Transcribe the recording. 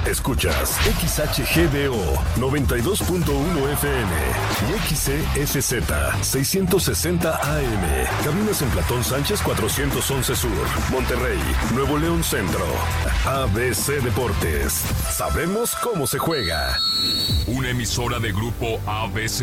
Escuchas XHGDO 92.1 FM y XESZ 660 AM. Cabinas en Platón Sánchez 411 Sur, Monterrey, Nuevo León Centro. ABC Deportes. Sabemos cómo se juega. Una emisora de Grupo ABC